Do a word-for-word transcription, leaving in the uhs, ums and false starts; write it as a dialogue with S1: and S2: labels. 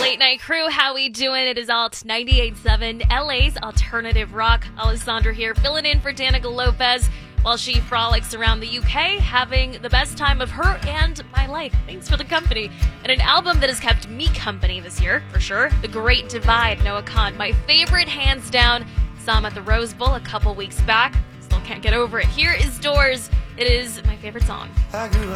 S1: Late Night Crew, how we doing? It is Alt ninety-eight point seven, L A's alternative rock. Alessandra here, filling in for Danica Lopez while she frolics around the U K, having the best time of her and my life. Thanks for the company. And an album that has kept me company this year, for sure. The Great Divide, Noah Kahan. My favorite, hands down. Saw him at the Rose Bowl a couple weeks back. Still can't get over it. Here is Doors. It is my favorite song.